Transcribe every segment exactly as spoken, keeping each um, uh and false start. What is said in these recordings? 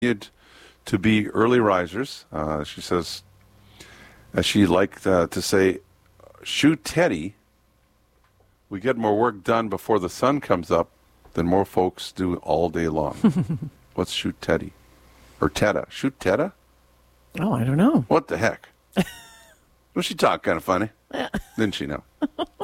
to be early risers. Uh, she says, as she liked uh, to say, shoot Teddy. We get more work done before the sun comes up than more folks do all day long. What's shoot Teddy? Or Tedda? Shoot Tedda? Oh, I don't know. What the heck? Well, she talked kind of funny. Didn't she know?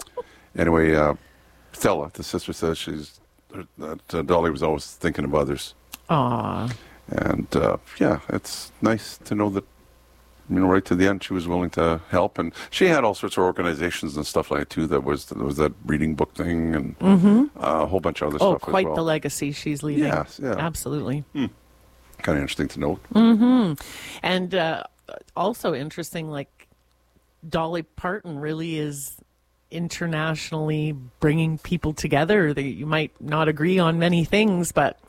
Anyway, uh, Stella, the sister, says she's that uh, Dolly was always thinking of others. Aw. And, uh, yeah, it's nice to know that, you know, right to the end, she was willing to help. And she had all sorts of organizations and stuff like that, too. There was, there was that reading book thing and mm-hmm. uh, a whole bunch of other oh, stuff as well. Oh, quite the legacy she's leaving. Yes, yeah. Absolutely. Hmm. Kind of interesting to note. Mm-hmm. And uh, also interesting, like, Dolly Parton really is internationally bringing people together. They, you might not agree on many things, but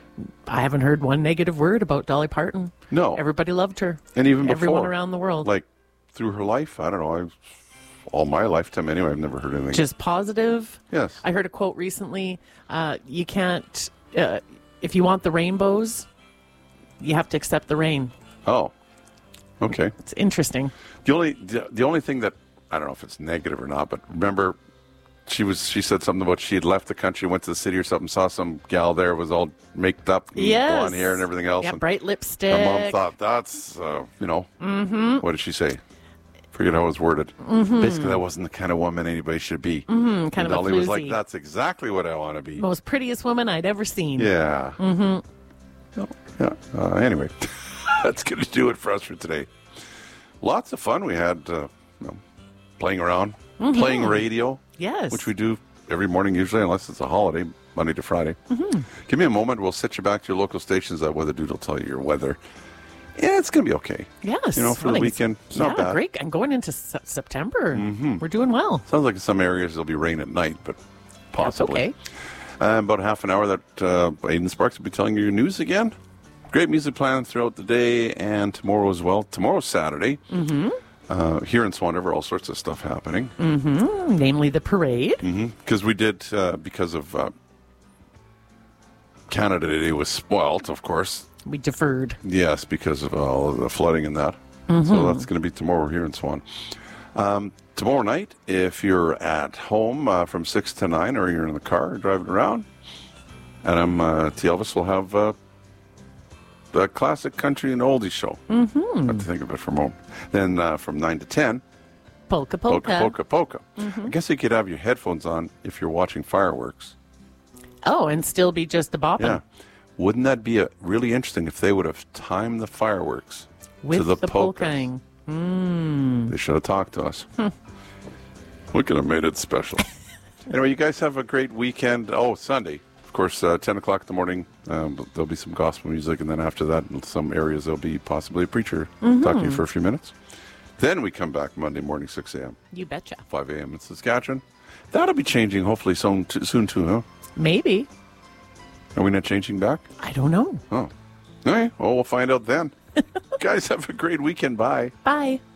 I haven't heard one negative word about Dolly Parton. No. Everybody loved her. And even Everyone before, around the world. Like, through her life, I don't know, I've, all my lifetime anyway, I've never heard anything. Just positive. Yes. I heard a quote recently, uh, you can't, uh, if you want the rainbows, you have to accept the rain. Oh, okay. It's interesting. The only the, the only thing that, I don't know if it's negative or not, but remember, she was she said something about she had left the country, went to the city or something, saw some gal there, was all maked up, and yes. blonde hair and everything else. Yeah, and bright lipstick. her mom thought, that's, uh, you know, mm-hmm. what did she say? Forget how it was worded. Mm-hmm. Basically, that wasn't the kind of woman anybody should be. Mm-hmm. Kind and of Dolly a was like, that's exactly what I want to be. Most prettiest woman I'd ever seen. Yeah. Mm-hmm. Oh, yeah. Uh, anyway, that's going to do it for us for today. Lots of fun we had, uh, you know, playing around, mm-hmm. playing radio. Yes. Which we do every morning usually, unless it's a holiday, Monday to Friday. Mm-hmm. Give me a moment. We'll set you back to your local stations. That weather dude will tell you your weather. Yeah, it's going to be okay. Yes. You know, for well, the weekend, it's not yeah, bad. great. And going into se- September, mm-hmm. we're doing well. Sounds like in some areas there'll be rain at night, but possibly. That's okay. Uh, about half an hour that uh, Aidan Sparks will be telling you your news again. Great music planned throughout the day and tomorrow as well. Tomorrow's Saturday. Mm-hmm. Uh, here in Swan River, all sorts of stuff happening. Mm-hmm. Namely the parade. Because mm-hmm. we did, uh, because of uh, Canada Day was spoilt, of course. We deferred. Yes, because of all of the flooding and that. Mm-hmm. So that's going to be tomorrow here in Swan. Um, tomorrow night, if you're at home uh, from six to nine, or you're in the car or driving around, Adam uh, T. Elvis will have uh, the classic country and oldies show. Mm-hmm. I have to think of it for a moment. Then uh, from nine to ten, polka polka. Polka polka polka. Mm-hmm. I guess you could have your headphones on if you're watching fireworks. Oh, and still be just a bopping. Yeah. Wouldn't that be a, really interesting if they would have timed the fireworks with to the, the polkaing? Mm. They should have talked to us. Hmm. We could have made it special. Anyway, you guys have a great weekend. Oh, Sunday. Of course, uh, ten o'clock in the morning, um, there'll be some gospel music, and then after that, in some areas, there'll be possibly a preacher mm-hmm. talking to you for a few minutes. Then we come back Monday morning, six a.m. You betcha. five a.m. in Saskatchewan. That'll be changing hopefully soon, too, soon too, huh? Maybe. Are we not changing back? I don't know. Oh. All right. Well, we'll find out then. Guys, have a great weekend. Bye. Bye.